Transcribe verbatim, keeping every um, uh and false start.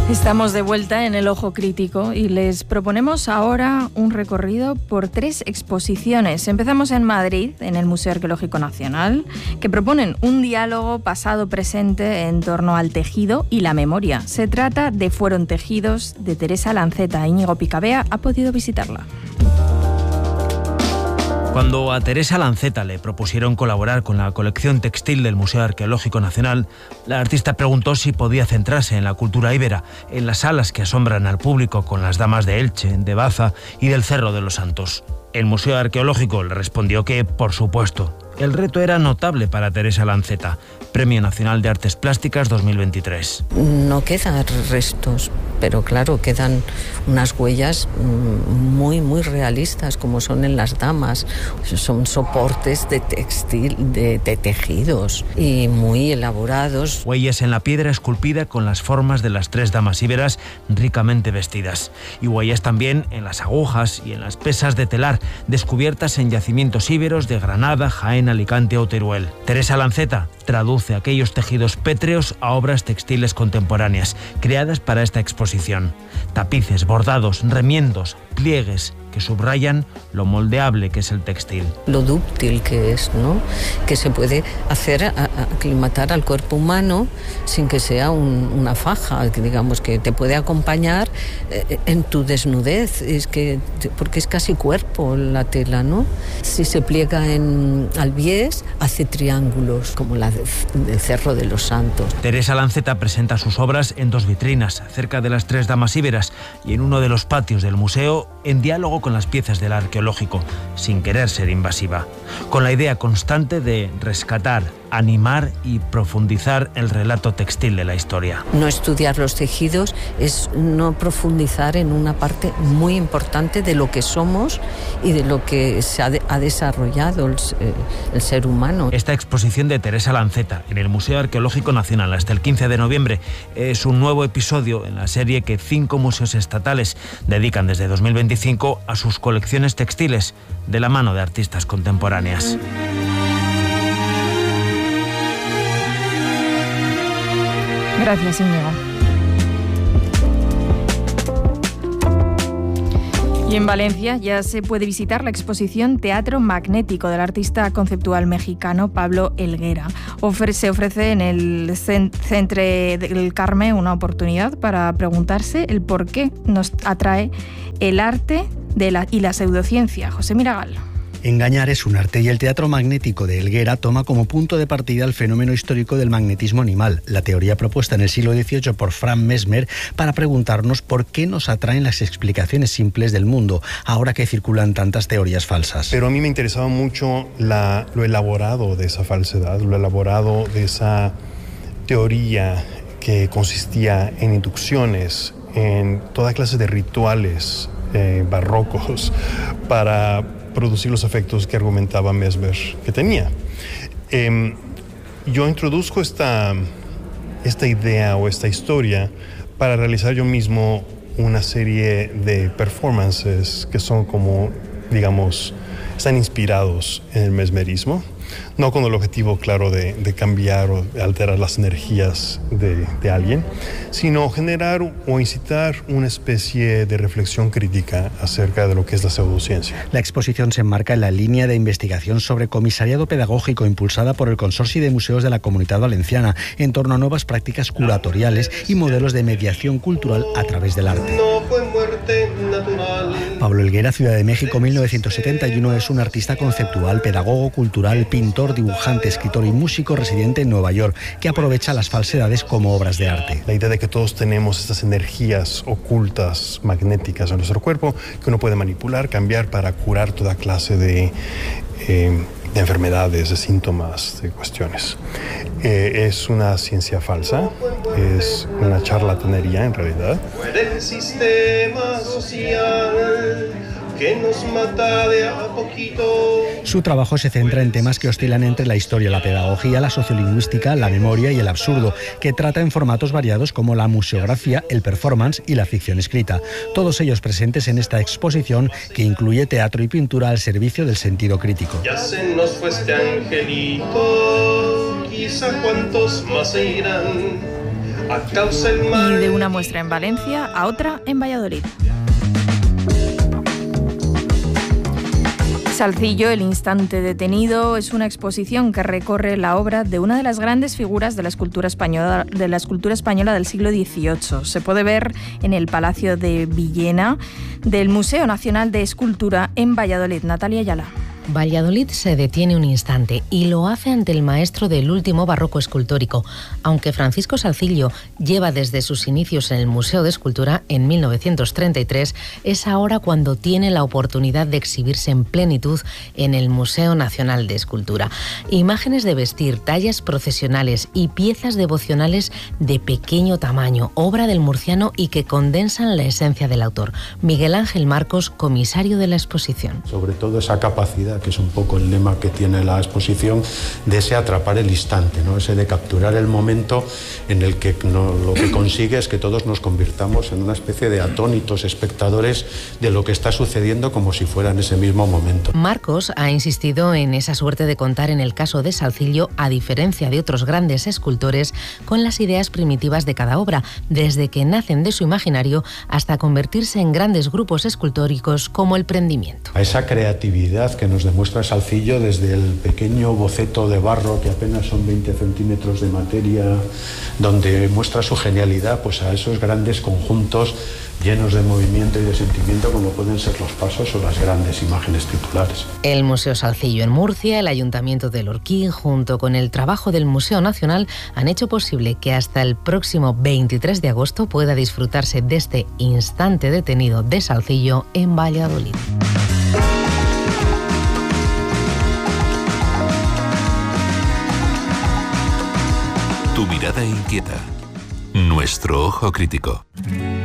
Estamos de vuelta en El Ojo Crítico y les proponemos ahora un recorrido por tres exposiciones. Empezamos en Madrid, en el Museo Arqueológico Nacional, que proponen un diálogo pasado-presente en torno al tejido y la memoria. Se trata de Fueron tejidos, de Teresa Lanceta. Íñigo Picabea ha podido visitarla. Cuando a Teresa Lanceta le propusieron colaborar con la colección textil del Museo Arqueológico Nacional, la artista preguntó si podía centrarse en la cultura íbera, en las salas que asombran al público con las damas de Elche, de Baza y del Cerro de los Santos. El Museo Arqueológico le respondió que, por supuesto. El reto era notable para Teresa Lanceta, Premio Nacional de Artes Plásticas dos mil veintitrés. No quedan restos, pero claro, quedan unas huellas muy, muy realistas, como son en las damas. Son soportes de textil, de, de tejidos, y muy elaborados. Huellas en la piedra esculpida con las formas de las tres damas íberas ricamente vestidas. Y huellas también en las agujas y en las pesas de telar, descubiertas en yacimientos íberos de Granada, Jaén, Alicante o Teruel. Teresa Lanceta traduce aquellos tejidos pétreos a obras textiles contemporáneas, creadas para esta exposición. Tapices, bordados, remiendos, pliegues que subrayan lo moldeable que es el textil. Lo dúctil que es, ¿no? Que se puede hacer a, a aclimatar al cuerpo humano sin que sea un, una faja, que digamos que te puede acompañar eh, en tu desnudez, es que, porque es casi cuerpo la tela, ¿no? Si se pliega en al bies, hace triángulos, como la de, del Cerro de los Santos. Teresa Lanceta presenta sus obras en dos vitrinas, cerca de las tres damas íberas, y en uno de los patios del museo, en diálogo con las piezas del arqueológico, sin querer ser invasiva, con la idea constante de rescatar, animar y profundizar el relato textil de la historia. No estudiar los tejidos es no profundizar en una parte muy importante de lo que somos y de lo que se ha, de, ha desarrollado el, el ser humano. Esta exposición de Teresa Lanceta en el Museo Arqueológico Nacional hasta el quince de noviembre es un nuevo episodio en la serie que cinco museos estatales dedican desde dos mil veinticinco a sus colecciones textiles de la mano de artistas contemporáneas. Gracias, Íñigo. Y en Valencia ya se puede visitar la exposición Teatro Magnético del artista conceptual mexicano Pablo Helguera. Ofre- se ofrece en el cen- Centre del Carme una oportunidad para preguntarse el por qué nos atrae el arte de la- y la pseudociencia. José Miragal. Engañar es un arte y el teatro magnético de Helguera toma como punto de partida el fenómeno histórico del magnetismo animal, la teoría propuesta en el siglo dieciocho por Franz Mesmer para preguntarnos por qué nos atraen las explicaciones simples del mundo, ahora que circulan tantas teorías falsas. Pero a mí me interesaba mucho la, lo elaborado de esa falsedad, lo elaborado de esa teoría que consistía en inducciones, en toda clase de rituales eh, barrocos para producir los efectos que argumentaba Mesmer que tenía. Eh, yo introduzco esta, esta idea o esta historia para realizar yo mismo una serie de performances que son como, digamos, están inspirados en el mesmerismo, no con el objetivo claro de, de cambiar o de alterar las energías de, de alguien, sino generar o incitar una especie de reflexión crítica acerca de lo que es la pseudociencia. La exposición se enmarca en la línea de investigación sobre comisariado pedagógico impulsada por el Consorci de Museos de la Comunitat Valenciana en torno a nuevas prácticas curatoriales y modelos de mediación cultural a través del arte. No fue muerte natural. Pablo Helguera, Ciudad de México, mil novecientos setenta y uno, es un artista conceptual, pedagogo cultural, pintor, dibujante, escritor y músico residente en Nueva York, que aprovecha las falsedades como obras de arte. La idea de que todos tenemos estas energías ocultas, magnéticas en nuestro cuerpo, que uno puede manipular, cambiar para curar toda clase de, eh, de enfermedades, de síntomas, de cuestiones. Eh, es una ciencia falsa, es una charlatanería en realidad. Muere el sistema social que nos mata de a poquito. Su trabajo se centra en temas que oscilan entre la historia, la pedagogía, la sociolingüística, la memoria y el absurdo, que trata en formatos variados como la museografía, el performance y la ficción escrita. Todos ellos presentes en esta exposición que incluye teatro y pintura al servicio del sentido crítico. Ya se nos fue este angelito, quizá cuántos más se irán. a causa del Y mal. de una muestra en Valencia a otra en Valladolid. Salcillo, el instante detenido, es una exposición que recorre la obra de una de las grandes figuras de la escultura española, de la escultura española del siglo dieciocho. Se puede ver en el Palacio de Villena del Museo Nacional de Escultura en Valladolid. Natalia Ayala. Valladolid se detiene un instante y lo hace ante el maestro del último barroco escultórico. Aunque Francisco Salcillo lleva desde sus inicios en el Museo de Escultura en mil novecientos treinta y tres, es ahora cuando tiene la oportunidad de exhibirse en plenitud en el Museo Nacional de Escultura. Imágenes de vestir, tallas procesionales y piezas devocionales de pequeño tamaño, obra del murciano y que condensan la esencia del autor. Miguel Ángel Marcos, comisario de la exposición. Sobre todo esa capacidad, que es un poco el lema que tiene la exposición, de ese atrapar el instante, ¿no? Ese de capturar el momento en el que no, lo que consigue es que todos nos convirtamos en una especie de atónitos espectadores de lo que está sucediendo como si fuera en ese mismo momento. Marcos ha insistido en esa suerte de contar en el caso de Salcillo, a diferencia de otros grandes escultores, con las ideas primitivas de cada obra, desde que nacen de su imaginario hasta convertirse en grandes grupos escultóricos como el Prendimiento. A esa creatividad que nos demuestra Salcillo desde el pequeño boceto de barro, que apenas son veinte centímetros de materia, donde muestra su genialidad, pues a esos grandes conjuntos llenos de movimiento y de sentimiento como pueden ser los pasos o las grandes imágenes titulares. El Museo Salcillo en Murcia, el Ayuntamiento de Lorquín, junto con el trabajo del Museo Nacional, han hecho posible que hasta el próximo veintitrés de agosto pueda disfrutarse de este instante detenido de Salcillo en Valladolid. Tu mirada inquieta, nuestro ojo crítico.